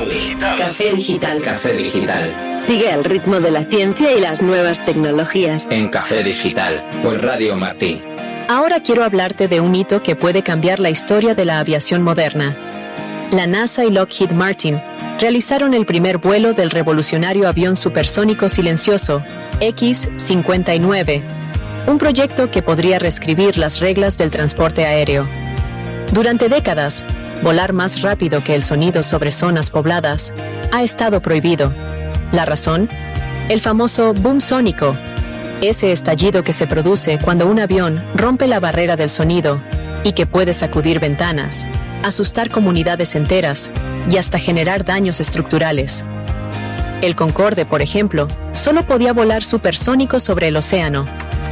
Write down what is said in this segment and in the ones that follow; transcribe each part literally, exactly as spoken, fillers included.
digital. digital. Café digital. Café digital. Sigue el ritmo de la ciencia y las nuevas tecnologías. En Café Digital, por Radio Martí. Ahora quiero hablarte de un hito que puede cambiar la historia de la aviación moderna. La NASA y Lockheed Martin realizaron el primer vuelo del revolucionario avión supersónico silencioso equis cincuenta y nueve, un proyecto que podría reescribir las reglas del transporte aéreo. Durante décadas, volar más rápido que el sonido sobre zonas pobladas ha estado prohibido. ¿La razón? El famoso boom sónico, ese estallido que se produce cuando un avión rompe la barrera del sonido y que puede sacudir ventanas, asustar comunidades enteras y hasta generar daños estructurales. El Concorde, por ejemplo, solo podía volar supersónico sobre el océano.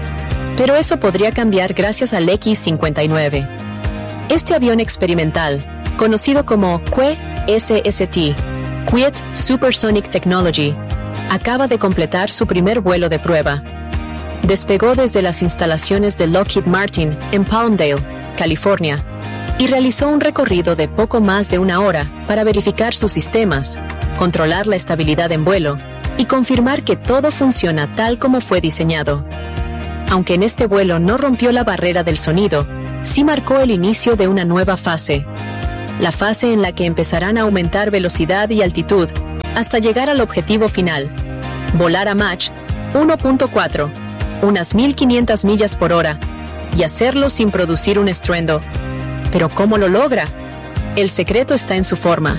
Pero eso podría cambiar gracias al equis cincuenta y nueve. Este avión experimental, conocido como Q S S T, Quiet Supersonic Technology, acaba de completar su primer vuelo de prueba. Despegó desde las instalaciones de Lockheed Martin en Palmdale, California, y realizó un recorrido de poco más de una hora para verificar sus sistemas, controlar la estabilidad en vuelo y confirmar que todo funciona tal como fue diseñado. Aunque en este vuelo no rompió la barrera del sonido, sí marcó el inicio de una nueva fase, la fase en la que empezarán a aumentar velocidad y altitud hasta llegar al objetivo final, volar a Mach uno punto cuatro, unas mil quinientas millas por hora, y hacerlo sin producir un estruendo. ¿Pero cómo lo logra? El secreto está en su forma.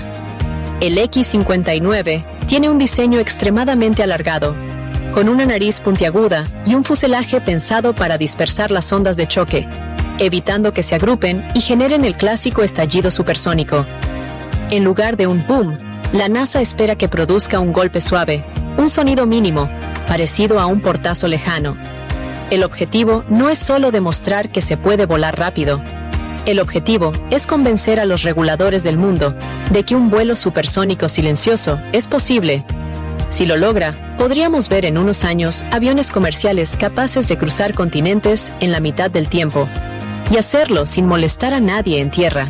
El equis cincuenta y nueve tiene un diseño extremadamente alargado, con una nariz puntiaguda y un fuselaje pensado para dispersar las ondas de choque, evitando que se agrupen y generen el clásico estallido supersónico. En lugar de un boom, la NASA espera que produzca un golpe suave, un sonido mínimo, parecido a un portazo lejano. El objetivo no es solo demostrar que se puede volar rápido. El objetivo es convencer a los reguladores del mundo de que un vuelo supersónico silencioso es posible. Si lo logra, podríamos ver en unos años aviones comerciales capaces de cruzar continentes en la mitad del tiempo y hacerlo sin molestar a nadie en tierra.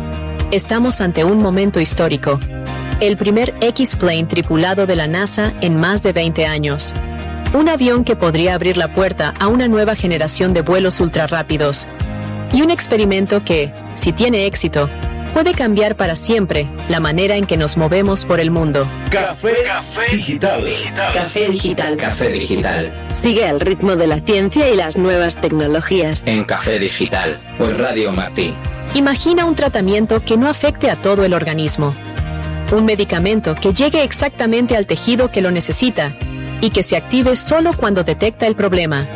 Estamos ante un momento histórico. El primer X-Plane tripulado de la NASA en más de veinte años. Un avión que podría abrir la puerta a una nueva generación de vuelos ultrarrápidos. Y un experimento que, si tiene éxito, puede cambiar para siempre la manera en que nos movemos por el mundo. Café, Café digital. digital. Café digital. Café Digital. Sigue el ritmo de la ciencia y las nuevas tecnologías. En Café Digital, por Radio Martí. Imagina un tratamiento que no afecte a todo el organismo. Un medicamento que llegue exactamente al tejido que lo necesita y que se active solo cuando detecta el problema.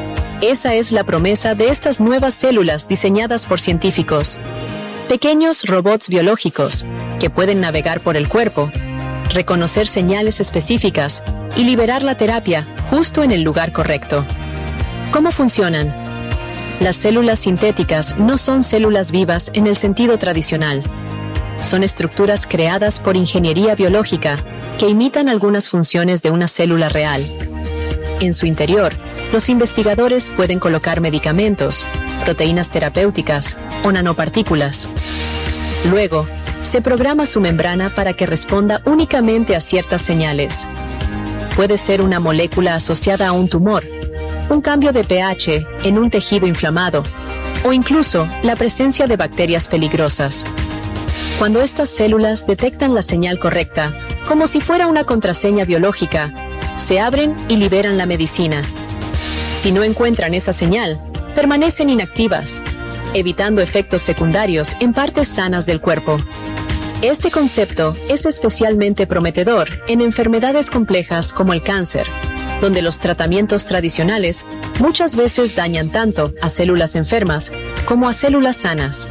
Esa es la promesa de estas nuevas células diseñadas por científicos. Pequeños robots biológicos que pueden navegar por el cuerpo, reconocer señales específicas y liberar la terapia justo en el lugar correcto. ¿Cómo funcionan? Las células sintéticas no son células vivas en el sentido tradicional. Son estructuras creadas por ingeniería biológica que imitan algunas funciones de una célula real. En su interior, los investigadores pueden colocar medicamentos, proteínas terapéuticas o nanopartículas. Luego, se programa su membrana para que responda únicamente a ciertas señales. Puede ser una molécula asociada a un tumor, un cambio de pH en un tejido inflamado o incluso la presencia de bacterias peligrosas. Cuando estas células detectan la señal correcta, como si fuera una contraseña biológica, se abren y liberan la medicina. Si no encuentran esa señal, permanecen inactivas, evitando efectos secundarios en partes sanas del cuerpo. Este concepto es especialmente prometedor en enfermedades complejas como el cáncer, donde los tratamientos tradicionales muchas veces dañan tanto a células enfermas como a células sanas.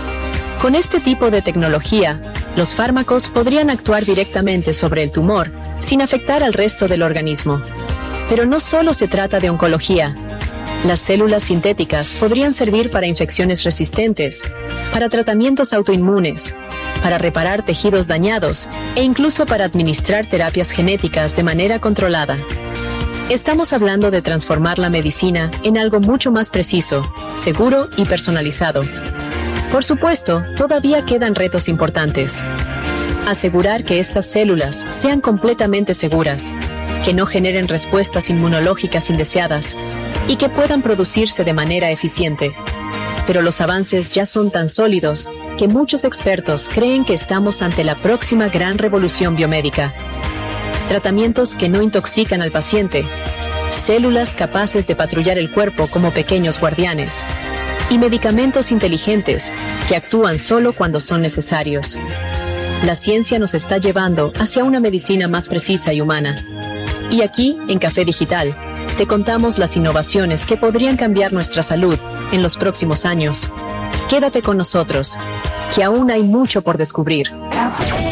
Con este tipo de tecnología, los fármacos podrían actuar directamente sobre el tumor sin afectar al resto del organismo. Pero no solo se trata de oncología. Las células sintéticas podrían servir para infecciones resistentes, para tratamientos autoinmunes, para reparar tejidos dañados e incluso para administrar terapias genéticas de manera controlada. Estamos hablando de transformar la medicina en algo mucho más preciso, seguro y personalizado. Por supuesto, todavía quedan retos importantes. Asegurar que estas células sean completamente seguras, que no generen respuestas inmunológicas indeseadas y que puedan producirse de manera eficiente. Pero los avances ya son tan sólidos que muchos expertos creen que estamos ante la próxima gran revolución biomédica. Tratamientos que no intoxican al paciente, células capaces de patrullar el cuerpo como pequeños guardianes, y medicamentos inteligentes que actúan solo cuando son necesarios. La ciencia nos está llevando hacia una medicina más precisa y humana. Y aquí, en Café Digital, te contamos las innovaciones que podrían cambiar nuestra salud en los próximos años. Quédate con nosotros, que aún hay mucho por descubrir.